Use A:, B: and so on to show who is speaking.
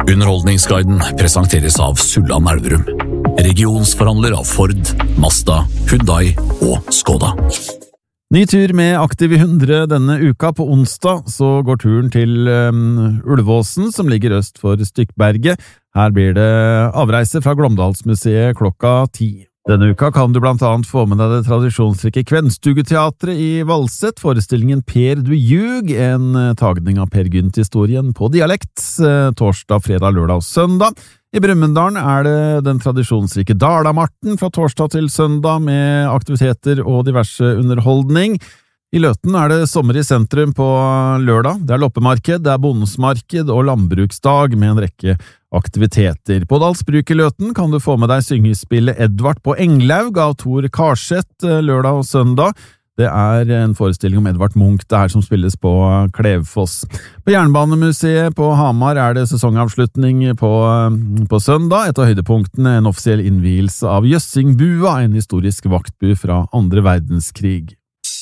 A: Underholdningsguiden presenteres av Sulland Elverum, regionsforhandler av Ford, Mazda, Hyundai og Skoda.
B: Ny tur med Aktiv i 100 denne uka. På onsdag så går turen til Ulvåsen, som ligger øst for Stykberget. Her blir det avreise fra Glåmdalsmuseet klokka 10. Denne uka kan du blant annet få med deg det tradisjonsrike Kvenstugeteatret i Valset, forestillingen Per du ljug, en tagning av Per Gynt-historien på dialekt, torsdag, fredag, lørdag og søndag. I Brumunddal er det den tradisjonsrike Dalamarten fra torsdag til søndag med aktiviteter og diverse underholdning. I Løten er det sommer i sentrum på lørdag. Det er loppemarked, det er bondesmarked og landbruksdag med en rekke aktiviteter. På Dalsbruk i Løten kan du få med deg syngespillet Edvard på Englaug av Tor Karseth lørdag og søndag. Det er en forestilling om Edvard Munch det her som spilles på Klevfoss. På Jernbanemuseet på Hamar er det sesongavslutning på søndag. Et av høydepunktene en offisiell innvielse av Jøssingbua, en historisk vaktbu fra andre verdenskrig.